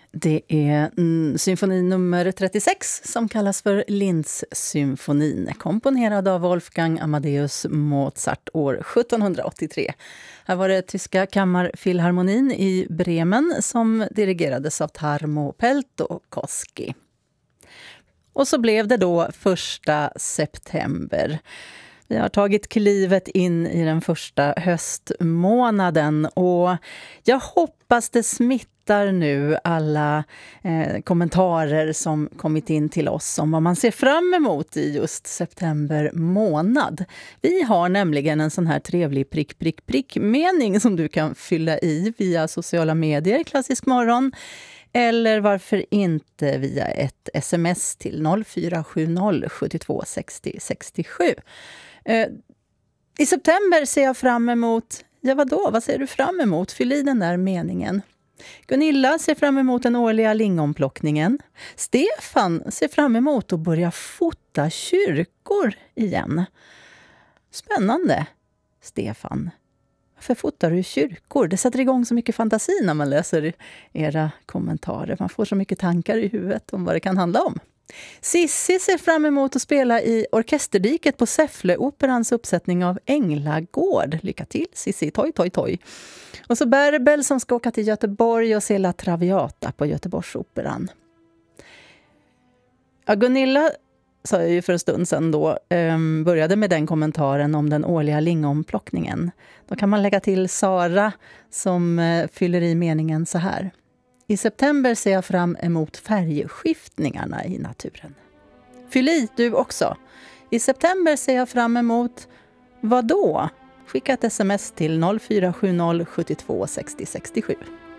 Det är symfoni nummer 36 som kallas för Linz-symfonin, komponerad av Wolfgang Amadeus Mozart år 1783. Här var det tyska kammarfilharmonin i Bremen som dirigerades av Tarmo Peltokoski. Och så blev det då 1 september. Vi har tagit klivet in i den första höstmånaden och jag hoppas det smittar nu alla kommentarer som kommit in till oss om vad man ser fram emot i just september månad. Vi har nämligen en sån här trevlig prick-mening som du kan fylla i via sociala medier, Klassisk morgon. Eller varför inte via ett sms till 0470 72 60 67. I september ser jag fram emot... Ja, vadå? Vad ser du fram emot? Fyll i den där meningen. Gunilla ser fram emot den årliga lingonplockningen. Stefan ser fram emot att börja fota kyrkor igen. Spännande, Stefan. Varför fotar du kyrkor? Det sätter igång så mycket fantasi när man läser era kommentarer. Man får så mycket tankar i huvudet om vad det kan handla om. Sissi ser fram emot att spela i Orkesterdiket på Säffle-operans uppsättning av Änglagård. Lycka till, Sissi. Toj. Och så Berbel som ska åka till Göteborg och se La Traviata på Göteborgsoperan. Ja, Gunilla sa jag ju för en stund sedan då, började med den kommentaren om den årliga lingonplockningen. Då kan man lägga till Sara som fyller i meningen så här. I september ser jag fram emot färgskiftningarna i naturen. Fyll i du också. I september ser jag fram emot vad då? Skicka ett sms till 0470 72 60 67.